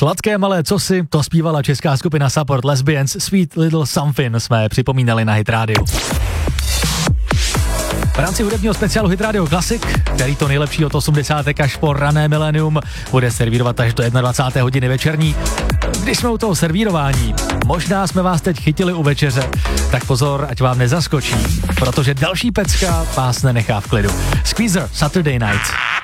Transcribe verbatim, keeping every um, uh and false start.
Sladké malé cosi, to zpívala česká skupina Support Lesbians, Sweet Little Something jsme připomínali na Hit Radio. V rámci hudebního speciálu Hit Radio Classic, který to nejlepší od osmdesátek až po rané milénium bude servírovat až do dvacáté jedné hodiny večerní. Když jsme u toho servírování, možná jsme vás teď chytili u večeře, tak pozor, ať vám nezaskočí, protože další pecka vás nenechá v klidu. Squeezer, Saturday Night.